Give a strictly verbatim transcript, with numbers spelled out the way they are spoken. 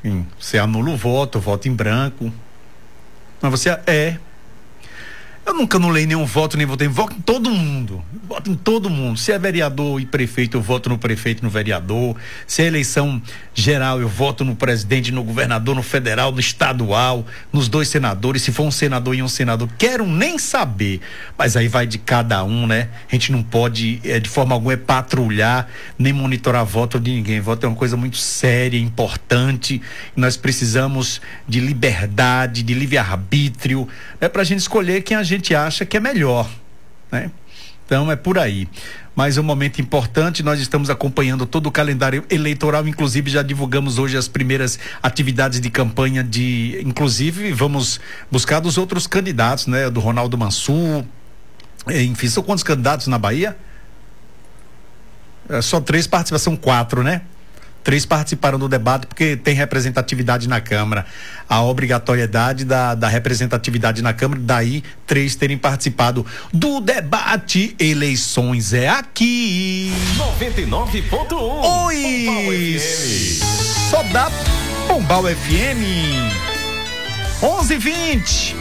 Enfim, você anula o voto, voto em branco. Mas você é. Eu nunca anulei nenhum voto, nem votei. Voto em todo mundo. Voto em todo mundo. Se é vereador e prefeito, eu voto no prefeito e no vereador. Se é eleição geral, eu voto no presidente, no governador, no federal, no estadual, nos dois senadores. Se for um senador e um senador, quero nem saber. Mas aí vai de cada um, né? A gente não pode, é, de forma alguma, é patrulhar, nem monitorar voto de ninguém. Voto é uma coisa muito séria, importante. Nós precisamos de liberdade, de livre-arbítrio, é pra gente escolher quem a gente acha que é melhor, né? Então é por aí. Mas é um momento importante, nós estamos acompanhando todo o calendário eleitoral, inclusive já divulgamos hoje as primeiras atividades de campanha de, inclusive vamos buscar dos outros candidatos, né? Do Ronaldo Mansur, enfim, são quantos candidatos na Bahia? É só três participações, são quatro, né? Três participaram do debate porque tem representatividade na Câmara. A obrigatoriedade da, da representatividade na Câmara, daí três terem participado do debate. Eleições é aqui. noventa e nove ponto um. Oi! Pombal F M. Só dá Pombal F M. onze e vinte.